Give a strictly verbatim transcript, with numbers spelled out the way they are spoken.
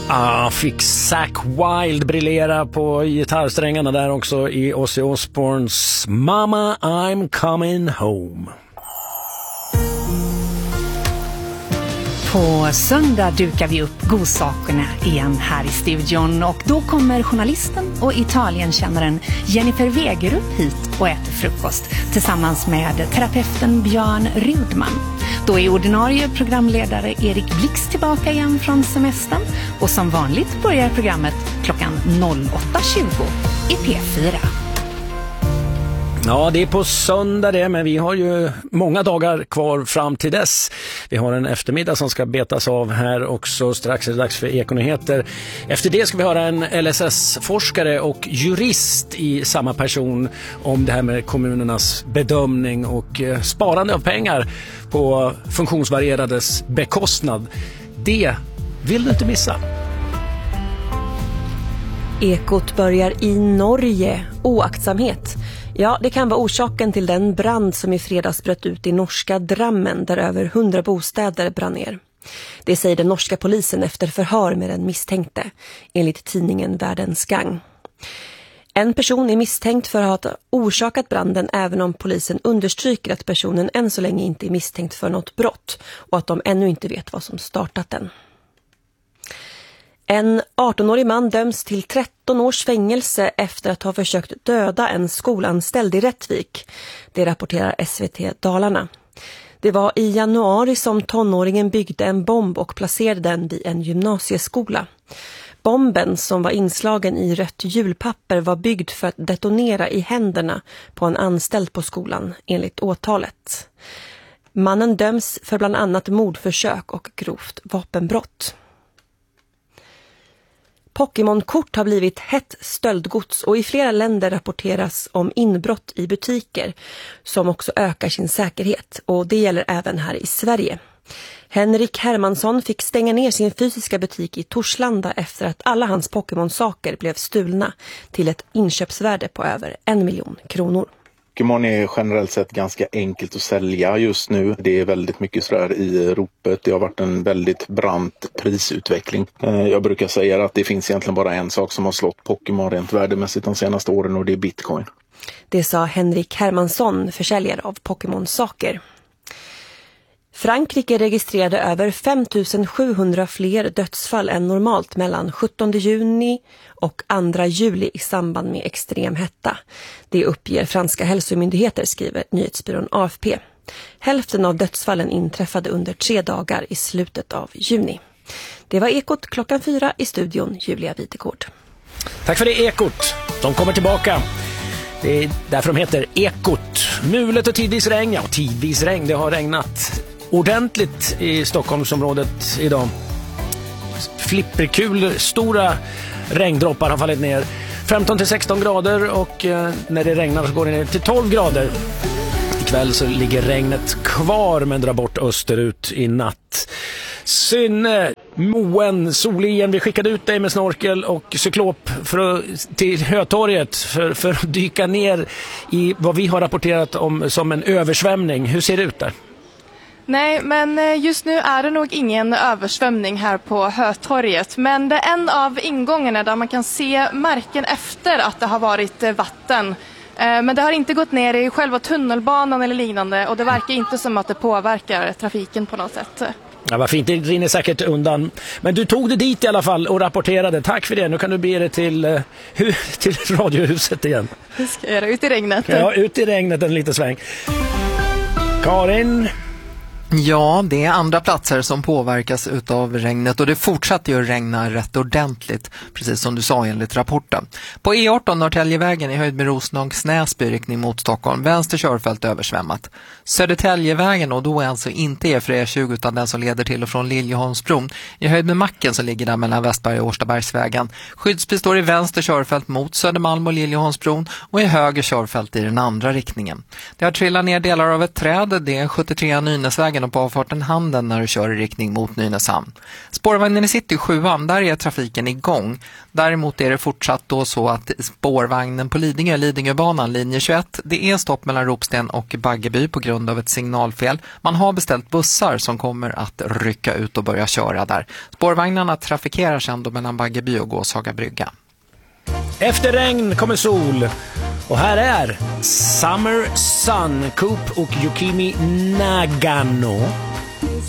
Ah, fick Zack Wilde briljera på gitarrsträngarna där också i Ozzy Osbournes Mama I'm Coming Home. På söndag dukar vi upp godsakerna igen här i studion och då kommer journalisten och Italienkännaren Jennifer Wegerup hit och äter frukost tillsammans med terapeuten Björn Rudman. Då är ordinarie programledare Erik Blix tillbaka igen från semestern och som vanligt börjar programmet klockan åtta tjugo i P fyra. Ja, det är på söndag det, men vi har ju många dagar kvar fram till dess. Vi har en eftermiddag som ska betas av här också. Strax är det dags för Ekonyheter. Efter det ska vi höra en L S S-forskare och jurist i samma person om det här med kommunernas bedömning och sparande av pengar på funktionsvarierades bekostnad. Det vill du inte missa. Ekot börjar i Norge. Oaktsamhet. Ja, det kan vara orsaken till den brand som i fredags bröt ut i norska Drammen där över hundra bostäder brann ner. Det säger den norska polisen efter förhör med den misstänkte, enligt tidningen Världens Gang. En person är misstänkt för att ha orsakat branden även om polisen understryker att personen än så länge inte är misstänkt för något brott och att de ännu inte vet vad som startat den. En artonårig man döms till tretton års fängelse efter att ha försökt döda en skolanställd i Rättvik. Det rapporterar S V T Dalarna. Det var i januari som tonåringen byggde en bomb och placerade den vid en gymnasieskola. Bomben, som var inslagen i rött julpapper, var byggd för att detonera i händerna på en anställd på skolan, enligt åtalet. Mannen döms för bland annat mordförsök och grovt vapenbrott. Pokémon-kort har blivit hett stöldgods och i flera länder rapporteras om inbrott i butiker som också ökar sin säkerhet, och det gäller även här i Sverige. Henrik Hermansson fick stänga ner sin fysiska butik i Torslanda efter att alla hans Pokémon-saker blev stulna till ett inköpsvärde på över en miljon kronor. Pokémon är generellt sett ganska enkelt att sälja just nu. Det är väldigt mycket sådär i ropet. Det har varit en väldigt brant prisutveckling. Jag brukar säga att det finns egentligen bara en sak som har slått Pokémon rent värdemässigt de senaste åren, och det är Bitcoin. Det sa Henrik Hermansson, försäljare av Pokémon-saker. Frankrike registrerade över fem tusen sjuhundra fler dödsfall än normalt mellan sjuttonde juni och andra juli i samband med extrem hetta. Det uppger franska hälsomyndigheter, skriver nyhetsbyrån A F P. Hälften av dödsfallen inträffade under tre dagar i slutet av juni. Det var Ekot klockan fyra, i studion Julia Videgård. Tack för det, Ekot. De kommer tillbaka. Det är därför de heter Ekot. Mulet och tidvis regn. Ja, tidvis regn. Det har regnat ordentligt i Stockholmsområdet idag. Flipperkul, stora regndroppar har fallit ner. femton till sexton grader, och eh, när det regnar så går det ner till tolv grader. Ikväll så ligger regnet kvar men drar bort österut i natt. Synne, Moen, Solien, vi skickade ut dig med snorkel och cyklop för att, till Hötorget för, för att dyka ner i vad vi har rapporterat om som en översvämning. Hur ser det ut där? Nej, men just nu är det nog ingen översvämning här på Hötorget. Men det är en av ingångarna där man kan se märken efter att det har varit vatten. Men det har inte gått ner i själva tunnelbanan eller liknande, och det verkar inte som att det påverkar trafiken på något sätt. Ja, vad fint, det rinner säkert undan. Men du tog det dit i alla fall och rapporterade. Tack för det. Nu kan du bege dig till, till radiohuset igen. Det ska jag göra, ut i regnet. Ja, ut i regnet en liten sväng. Karin... Ja, det är andra platser som påverkas utav regnet, och det fortsätter ju att regna rätt ordentligt, precis som du sa enligt rapporten. På E arton Norrtäljevägen i höjd med Roslags Näsby riktning mot Stockholm, vänster körfält översvämmat. Södertäljevägen, och då är alltså inte E för E tjugo utan den som leder till och från Liljeholmsbron, i höjd med Macken som ligger där mellan Västberg och Årstabergsvägen. Skyddsbil står i vänster körfält mot Södermalm och Liljeholmsbron och i höger körfält i den andra riktningen. Det har trillat ner delar av ett träd, det är sjuttiotre Nynäsvägen och på avfarten Handen när du kör i riktning mot Nynäshamn. Spårvagnen i City sjuan, där är trafiken igång. Däremot är det fortsatt då så att spårvagnen på Lidingö, Lidingöbanan, linje tjugoett, det är stopp mellan Ropsten och Baggeby på grund av ett signalfel. Man har beställt bussar som kommer att rycka ut och börja köra där. Spårvagnarna trafikerar sedan då mellan Baggeby och Gåshaga brygga. Efter regn kommer sol. Och här är Summer Sun, Coop och Yukimi Nagano.